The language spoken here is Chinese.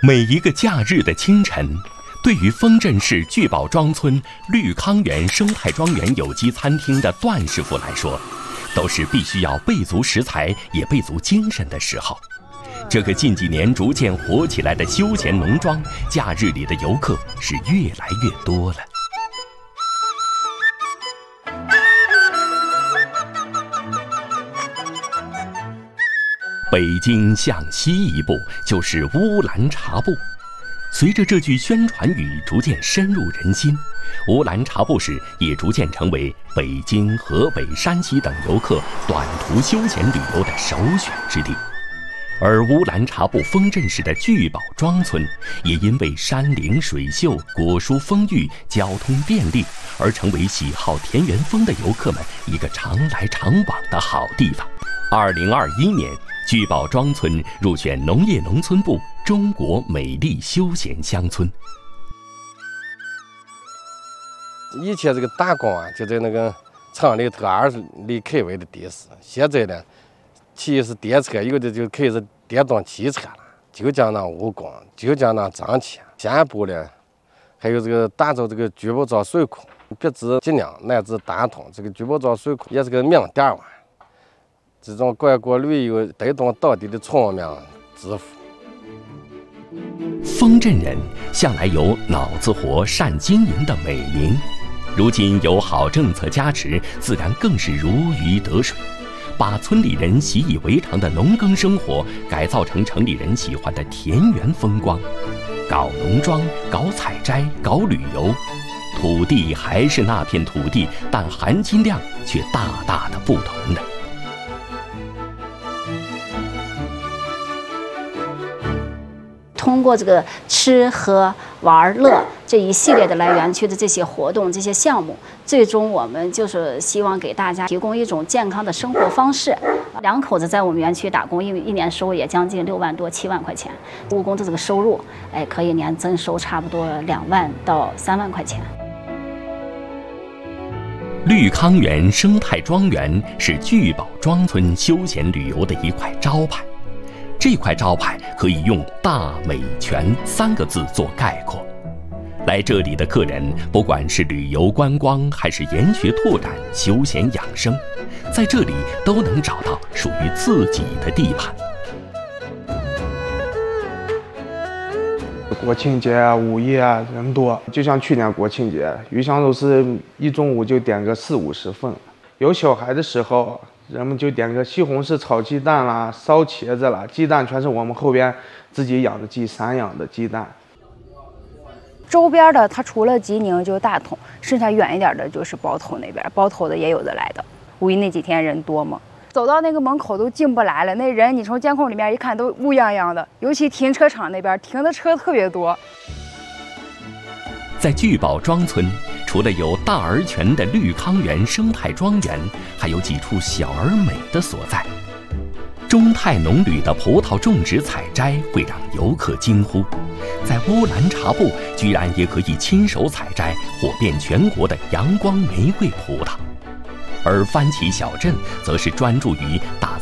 每一个假日的清晨，对于丰镇市聚宝庄村绿康园生态庄园有机餐厅的段师傅来说，都是必须要备足食材也备足精神的时候。这个近几年逐渐火起来的休闲农庄，假日里的游客是越来越多了。北京向西一步就是乌兰察布。随着这句宣传语逐渐深入人心，乌兰察布市也逐渐成为北京、河北、山西等游客短途休闲旅游的首选之地。而乌兰察布丰镇市的聚宝庄村，也因为山林水秀、果蔬丰裕、交通便利，而成为喜好田园风的游客们一个常来常往的好地方。2021年，聚宝庄村入选农业农村部中国美丽休闲乡村。 以前这个打工啊，就在那个厂里头20里开外的地势，现在呢，骑是电车，有的就开始电动汽车了，就讲那务工，就讲那挣钱。下一步呢，还有这个打造这个聚宝庄水库，别至济宁乃至大同，这个聚宝庄水库也是个名点儿。这种观光旅游带动当地的村民致富。 丰镇人向来有脑子活、善经营的美名，如今有好政策加持，自然更是如鱼得水，把村里人习以为常的农耕生活改造成城里人喜欢的田园风光，搞农庄、搞采摘、搞旅游，土地还是那片土地，但含金量却大大的不同了。 通过这个吃喝玩乐这一系列的来园区的这些活动、这些项目，最终我们就是希望给大家提供一种健康的生活方式。两口子在我们园区打工，因为一年收入也将近6万多、7万块钱，务工的这个收入，可以年增收差不多2万到3万块钱。 绿康园生态庄园是聚宝庄村休闲旅游的一块招牌。这块招牌可以用大美全3个字做概括。来这里的客人，不管是旅游观光，还是研学拓展、休闲养生，在这里都能找到属于自己的地盘。 国庆节啊、午夜啊，人多，就像去年国庆节，鱼香肉丝一中午就点个40-50份。有小孩的时候，人们就点个西红柿炒鸡蛋啦、烧茄子啦，鸡蛋全是我们后边自己养的鸡散养的鸡蛋。 周边的它除了吉宁就是大同，剩下远一点的就是包头那边，包头的也有的来的。五一那几天人多嘛，走到那个门口都进不来了，那人你从监控里面一看都乌泱泱的，尤其停车场那边停的车特别多。 在聚宝庄村，除了有大而全的绿康园生态庄园，还有几处小而美的所在。中泰农旅的葡萄种植采摘会让游客惊呼，在乌兰察布居然也可以亲手采摘火遍全国的阳光玫瑰葡萄。而番茄小镇则是专注于打